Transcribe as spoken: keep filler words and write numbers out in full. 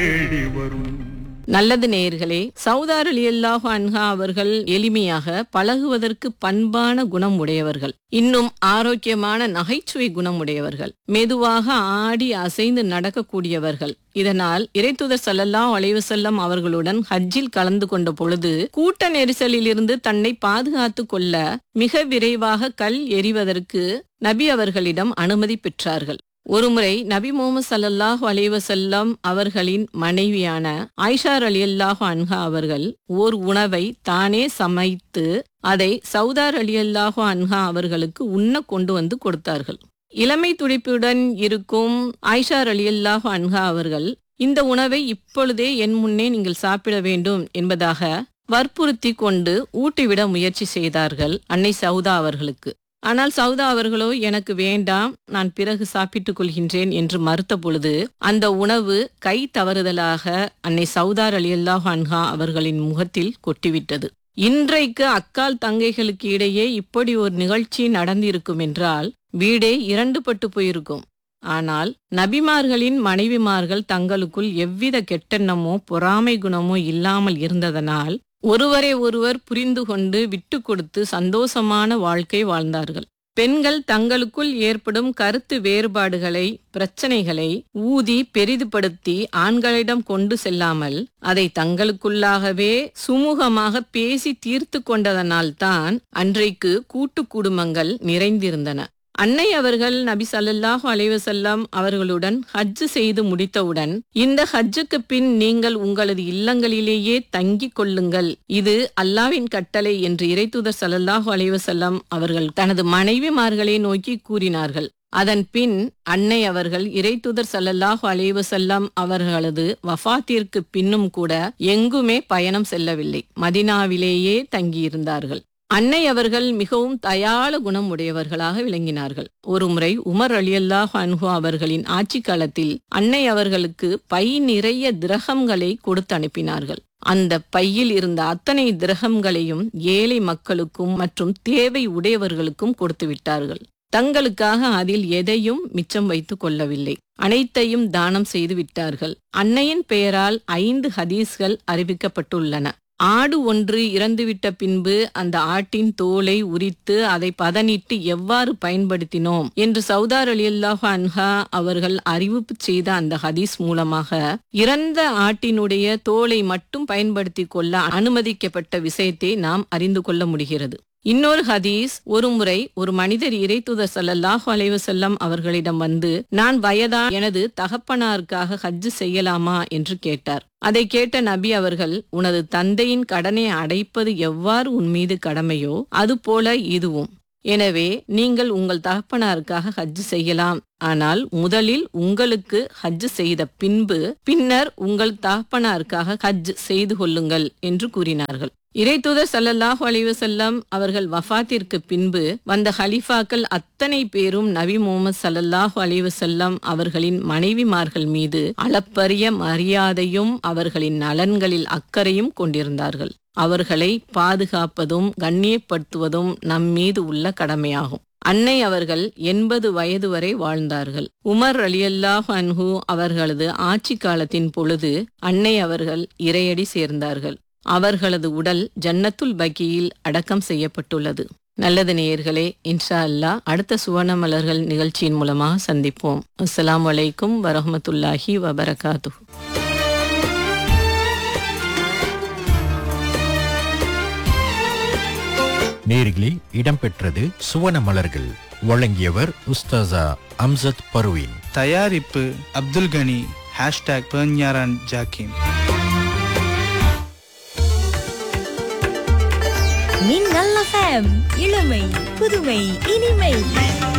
தேடி வரும். நல்லது நேயர்களே, சௌதார் ரலியல்லாஹு அன்ஹா அவர்கள் எளிமையாக பழகுவதற்கு பண்பான குணம் உடையவர்கள், இன்னும் ஆரோக்கியமான நகைச்சுவை குணம் உடையவர்கள், மெதுவாக ஆடி அசைந்து நடக்கக்கூடியவர்கள். இதனால் இறைத்தூதர் ஸல்லல்லாஹு அலைஹி வஸல்லம் அவர்களுடன் ஹஜ்ஜில் கலந்து கொண்ட பொழுது கூட்ட நெரிசலில் இருந்து தன்னை பாதுகாத்து கொள்ள மிக விரைவாக கல் எறிவதற்கு நபி அவர்களிடம் அனுமதி பெற்றார்கள். ஒருமுறை நபி முஹம்மது ஸல்லல்லாஹு அலைஹி வஸல்லம் அவர்களின் மனைவியான ஆயிஷா ரலியல்லாஹு அன்ஹா அவர்கள் ஓர் உணவை தானே சமைத்து அதை சௌதார் ரலியல்லாஹு அன்ஹா அவர்களுக்கு உண்ண கொண்டு வந்து கொடுத்தார்கள். இளமை துடிப்புடன் இருக்கும் ஆயிஷா ரலியல்லாஹு அன்ஹா அவர்கள் இந்த உணவை இப்பொழுதே என் முன்னே நீங்கள் சாப்பிட வேண்டும் என்பதாக வற்புறுத்தி கொண்டு ஊட்டிவிட முயற்சி செய்தார்கள் அன்னை சௌதா அவர்களுக்கு. ஆனால் சௌதா அவர்களோ எனக்கு வேண்டாம், நான் பிறகு சாப்பிட்டுக் கொள்கின்றேன் என்று மறுத்த பொழுது அந்த உணவு கை தவறுதலாக அன்னை சௌதா ரலியல்லாஹு அன்ஹா அவர்களின் முகத்தில் கொட்டிவிட்டது. இன்றைக்கு அக்கால் தங்கைகளுக்கு இடையே இப்படி ஒரு நிகழ்ச்சி நடந்திருக்கும் என்றால் வீடே இரண்டு பட்டு போயிருக்கும். ஆனால் நபிமார்களின் மனைவிமார்கள் தங்களுக்குள் எவ்வித கெட்டெண்ணமோ பொறாமை குணமோ இல்லாமல் இருந்ததனால் ஒருவரை ஒருவர் புரிந்து கொண்டு விட்டு கொடுத்து சந்தோஷமான வாழ்க்கை வாழ்ந்தார்கள். பெண்கள் தங்களுக்குள் ஏற்படும் கருத்து வேறுபாடுகளை, பிரச்சனைகளை ஊதி பெரிதுபடுத்தி ஆண்களிடம் கொண்டு செல்லாமல் அதை தங்களுக்குள்ளாகவே சுமூகமாக பேசி தீர்த்து கொண்டதனால்தான் அன்றைக்கு கூட்டு குடும்பங்கள் நிறைந்திருந்தன. அன்னை அவர்கள் நபி ஸல்லல்லாஹு அலைஹி வஸல்லம் அவர்களுடன் ஹஜ் செய்து முடித்தவுடன், இந்த ஹஜ்ஜுக்கு பின் நீங்கள் உங்களது இல்லங்களிலேயே தங்கிக் கொள்ளுங்கள், இது அல்லாஹ்வின் கட்டளை என்று இறைத்தூதர் ஸல்லல்லாஹு அலைஹி வஸல்லம் அவர்கள் தனது மனைவிமார்களை நோக்கி கூறினார்கள். அதன் பின் அன்னை அவர்கள் இறைத்தூதர் ஸல்லல்லாஹு அலைஹி வஸல்லம் அவர்களது வஃபாத்திற்கு பின்னும் கூட எங்குமே பயணம் செல்லவில்லை, மதீனாவிலேயே தங்கியிருந்தார்கள். அன்னை அவர்கள் மிகவும் தயாள குணம் உடையவர்களாக விளங்கினார்கள். ஒருமுறை உமர் ரலியல்லாஹு அன்ஹு அவர்களின் ஆட்சி காலத்தில் அன்னை அவர்களுக்கு பை நிறைய திரகங்களை கொடுத்து அனுப்பினார்கள். அந்த பையில் இருந்த அத்தனை திரகங்களையும் ஏழை மக்களுக்கும் மற்றும் தேவை உடையவர்களுக்கும் கொடுத்து விட்டார்கள். தங்களுக்காக அதில் எதையும் மிச்சம் வைத்துக் கொள்ளவில்லை, அனைத்தையும் தானம் செய்து விட்டார்கள். அன்னையின் பெயரால் ஐந்து ஹதீஸ்கள் அறிவிக்கப்பட்டுள்ளன. ஆடு ஒன்று இறந்துவிட்ட பின்பு அந்த ஆட்டின் தோலை உரித்து அதை பதனிட்டு எவ்வாறு பயன்படுத்தினோம் என்று சௌதா ரலியல்லாஹு அன்ஹா அவர்கள் அறிவிப்பு செய்த அந்த ஹதீஸ் மூலமாக இறந்த ஆட்டினுடைய தோலை மட்டும் பயன்படுத்தி கொள்ள அனுமதிக்கப்பட்ட விஷயத்தை நாம் அறிந்து கொள்ள முடிகிறது. இன்னொரு ஹதீஸ், ஒரு முறை ஒரு மனிதர் இறைத்தூதர் ஸல்லல்லாஹு அலைஹி வஸல்லம் அவர்களிடம் வந்து, நான் வயதா எனது தகப்பனாருக்காக ஹஜ் செய்யலாமா என்று கேட்டார். அதை கேட்ட நபி அவர்கள், உனது தந்தையின் கடனை அடைப்பது எவ்வாறு உன் மீது கடமையோ அதுபோல இதுவும். எனவே நீங்கள் உங்கள் தகப்பனாருக்காக ஹஜ் செய்யலாம், ஆனால் முதலில் உங்களுக்கு ஹஜ் செய்த பின்பு பின்னர் உங்கள் தகப்பனாருக்காக ஹஜ் செய்து கொள்ளுங்கள் என்று கூறினார்கள். இறைத்தூதர் ஸல்லல்லாஹு அலைஹி வஸல்லம் அவர்கள் வஃபாத்திற்கு பின்பு வந்த ஹலிஃபாக்கள் அத்தனை பேரும் நபி முஹம்மது ஸல்லல்லாஹு அலைஹி வஸல்லம் அவர்களின் மனைவிமார்கள் மீது அளப்பரிய மரியாதையும் அவர்களின் நலன்களில் அக்கறையும் கொண்டிருந்தார்கள். அவர்களை பாதுகாப்பதும் கண்ணியப்படுத்துவதும் நம் மீது உள்ள கடமையாகும். அன்னை அவர்கள் எண்பது வயது வரை வாழ்ந்தார்கள். உமர் ரலியல்லாஹு அன்ஹு அவர்களது ஆட்சி காலத்தின் பொழுது அன்னை அவர்கள் இறையடி சேர்ந்தார்கள். அவர்களது உடல் ஜன்னத்துல் பகியில் அடக்கம் செய்யப்பட்டுள்ளது. நல்லது நேயர்களே, இன்ஷா அல்லாஹ் அடுத்த சுவர்ண மலர்கள் நிகழ்ச்சியின் மூலமாக சந்திப்போம். அஸ்ஸலாமு அலைக்கும் வரஹ்மத்துல்லாஹி வபரகாத்துஹு. நேயர்களே, இடம்பெற்றது சுவன மலர்கள். வழங்கியவர் உஸ்தாசா அம்சத் பர்வீன். தயாரிப்பு அப்துல் கனி. ஹேஷ்டாக் பெர்ஞாரான் ஜாக்கிம். மின்னல் எஃப்எம், இளமை புதுமை இனிமை.